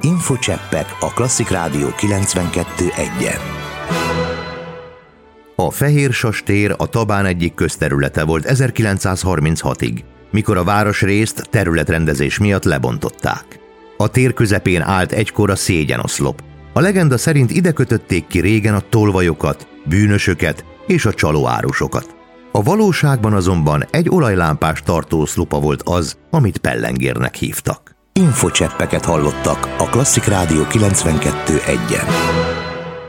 Infocseppek a Klasszik Rádió 92.1-en. A Fehérsas tér a Tabán egyik közterülete volt 1936-ig, mikor a városrészt területrendezés miatt lebontották. A tér közepén állt egykor a szégyenoszlop. A legenda szerint ide kötötték ki régen a tolvajokat, bűnösöket és a csalóárusokat. A valóságban azonban egy olajlámpás tartóoszlopa volt az, amit pellengérnek hívtak. Infocseppeket hallottak a Klasszik Rádió 92.1-en.